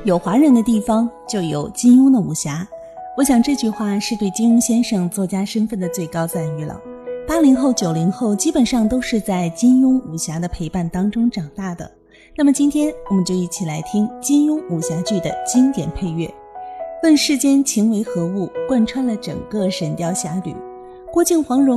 有华人的地方就有金庸的武侠。我想这句话是对金庸先生作家身份的最高赞誉了。80后、90后基本上都是在金庸武侠的陪伴当中长大的。那么今天我们就一起来听金庸武侠剧的经典配乐。问世间情为何物，贯穿了整个神雕侠侣。郭靖、黄蓉